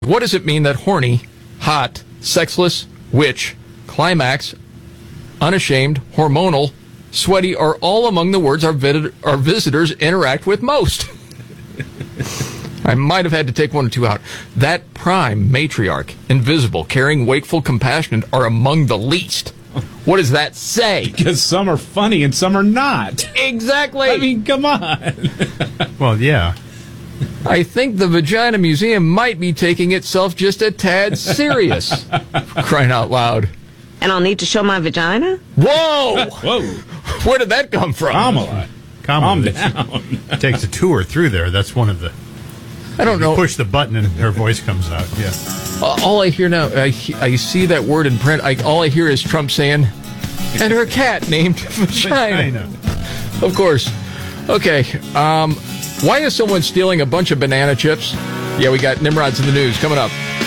What does it mean that horny, hot, sexless, witch, climax, unashamed, hormonal, sweaty are all among the words our visitors interact with most? I might have had to take one or two out. That prime, matriarch, invisible, caring, wakeful, compassionate are among the least. What does that say? Because some are funny and some are not. Exactly. I mean, come on. Well, yeah. I think the Vagina Museum might be taking itself just a tad serious. Crying out loud. And I'll need to show my vagina? Whoa! Whoa. Where did that come from? Kamala. Calm down. Takes a tour through there. That's one of the... I don't know. You push the button and her voice comes out. Yeah. All I hear now, I see that word in print. All I hear is Trump saying, and her cat named Vagina. Of course. Okay. Why is someone stealing a bunch of banana chips? Yeah, we got Nimrods in the news coming up.